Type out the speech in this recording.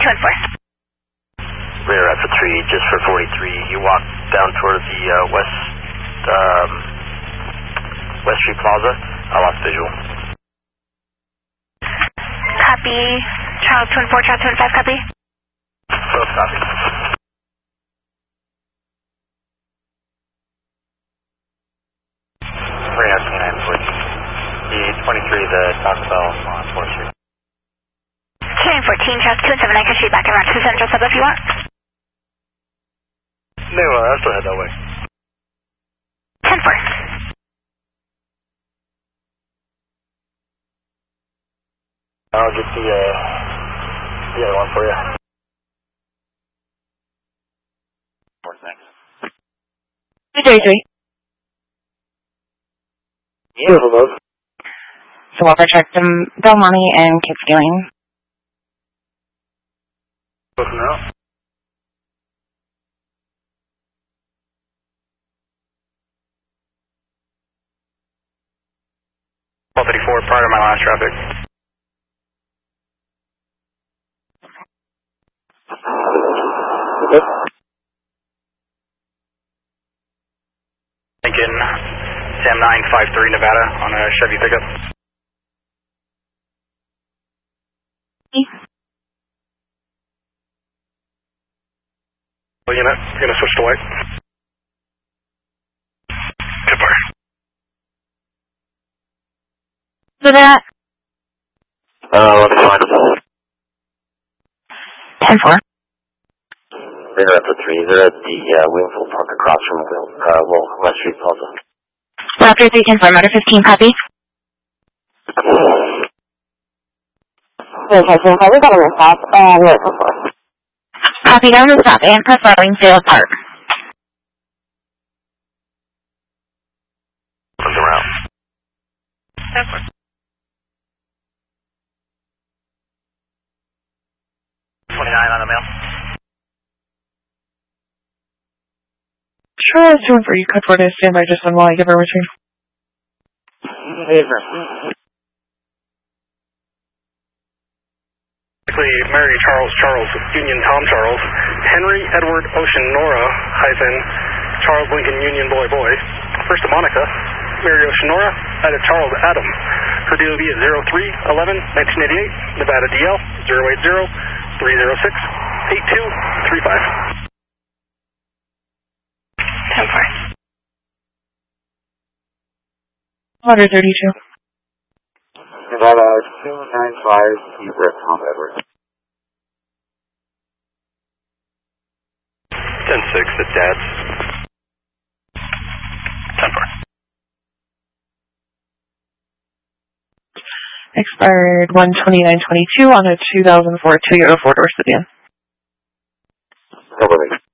214. Rear after 3, just for 43. You walk down towards the West Street Plaza. I lost visual. Copy. Charles 214, Charles 215, copy. Both copy. Rear after 914. The 23, the Taco Bell on 4th Street. 214, Charles 279, can shoot back around 2 Central Sub if you want. No, I'll still head that way. 10-4. I'll get the other one for you. Thanks. 233. Beautiful, both. So Walker checked them, Del Monte and Kid Scaling. Both now. Prior to my last traffic. Okay. Lincoln, Sam 953 Nevada on a Chevy pickup. Unit, you're going to switch to white. Tipper. So that? Let me find them. 10-4. They're up to 3. They're at the Wingfield Park across from West Street Plaza. Raptor 310-4, Motor 15, copy. Okay, so we got a stop, we're at 4. Copy, down to stop and press Wingfield Park. Comes around. 10-4. 29 on the mail. Sure, it's doing for you. Code 4 to stand by just one while I give her a return. Mary Charles, Union Tom Charles, Henry Edward Ocean Nora, Charles Lincoln Union Boy, first to Monica, Mary Ocean Nora, added Charles Adam. Her DOB is 03-11-1988, Nevada DL 080-306-8235. 10-4. Motor 32. Nevada 295, Hebrew, Tom Edwards. 10-6 at Dad's. 10-4. Expired 12922 on a 2004 Toyota 4-door sedan. Over.